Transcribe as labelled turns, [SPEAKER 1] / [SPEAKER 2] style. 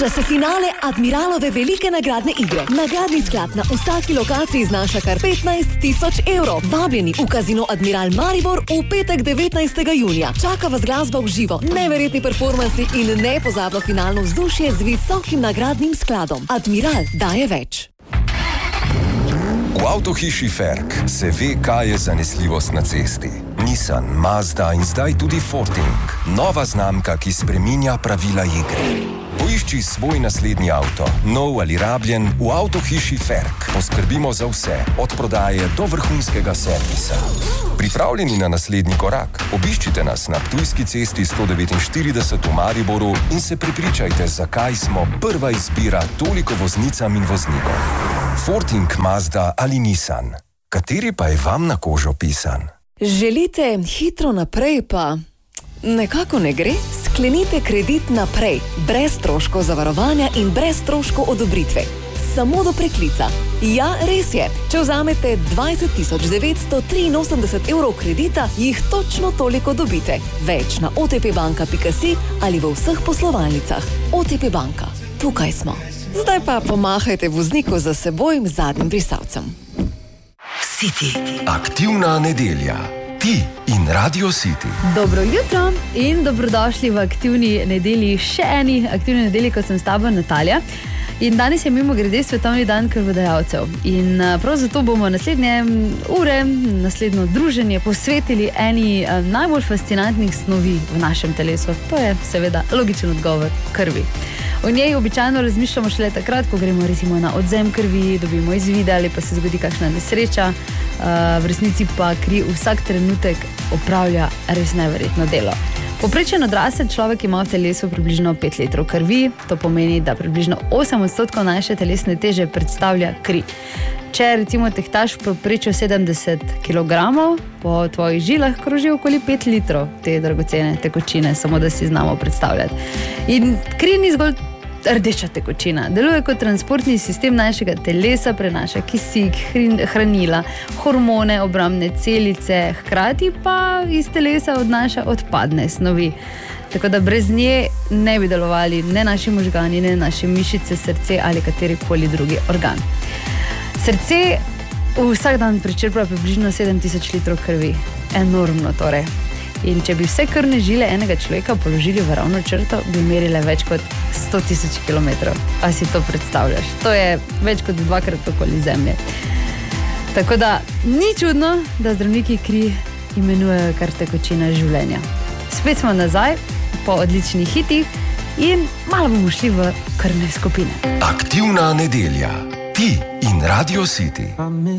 [SPEAKER 1] Bliža se finale Admiralove velike nagradne igre. Nagradni sklad na vsaki lokaciji znaša kar 15.000 evrov. Vabljeni v Casino Admiral Maribor v petek 19. junija. Čaka vas glasba v živo, neverjetni performansi in nepozabno finalno vzdušje z visokim nagradnim skladom. Admiral daje več.
[SPEAKER 2] V avtohiši Ferk se ve, kaj je zanesljivost na cesti. Nissan, Mazda in zdaj tudi Forting. Nova znamka, ki spreminja pravila igre. Poišči svoj naslednji avto, nov ali rabljen, v avtohiši Ferk. Poskrbimo za vse, od prodaje do vrhunskega servisa. Pripravljeni na naslednji korak? Obiščite nas na Ptujski cesti 149 v Mariboru in se prepričajte, zakaj smo prva izbira toliko voznicam in voznikom. Forting, Mazda ali Nissan. Kateri pa je vam na kožo pisan?
[SPEAKER 1] Želite hitro naprej, pa nekako ne gre? Sklenite kredit naprej, brez stroškov zavarovanja in brez stroškov odobritve. Samo do preklica. Ja, res je. Če vzamete 20.983 evrov kredita, jih točno toliko dobite. Več na otpbanka.si ali v vseh poslovalnicah. OTP banka. Tukaj smo. Zdaj pa pomahajte vozniku za seboj zadnjim brisalcem.
[SPEAKER 2] City. Aktivna nedelja. Ti in Radio City.
[SPEAKER 3] Dobro jutro in dobrodošli v aktivni nedelji. Še eni aktivni nedelji, ko sem s tabo, Natalija. In danes je mimogrede svetovni dan krvodajalcev. In prav zato bomo naslednje ure, naslednjo druženje posvetili eni najbolj fascinantnih snovi v našem telesu. To je seveda logičen odgovor, krvi. O njej običajno razmišljamo šele takrat, ko gremo recimo na odzem krvi, dobimo izvide ali pa se zgodi kakšna nesreča. V resnici pa kri vsak trenutek opravlja res neverjetno delo. Povprečen odrasel človek ima v telesu približno 5 litrov krvi, to pomeni, da približno 8% naše telesne teže predstavlja kri. Če recimo tehtaš v povprečju 70 kg, po tvojih žilah kroži okoli 5 litrov te dragocene tekočine, samo da si znamo predstavljati. In kri ni zgolj rdeča tekočina. Deluje kot transportni sistem našega telesa, prenaša kisik, hranila, hormone, obrambne celice, hkrati pa iz telesa odnaša odpadne snovi. Tako da brez nje ne bi delovali ne naši možgani, ne naše mišice, srce ali katerikoli drugi organ. Srce vsak dan prečrpa približno 7000 litrov krvi. Enormno torej. In če bi vse krvne žile enega človeka položili v ravno črto, bi merile več kot 100.000 kilometrov. A si to predstavljaš? To je več kot 2-krat okoli Zemlje. Tako da ni čudno, da zdravniki kri imenujejo kar tekočina življenja. Spet smo nazaj po odličnih hitih in malo bomo šli v krvne skupine.
[SPEAKER 2] Aktivna nedelja. Ti in Radio City.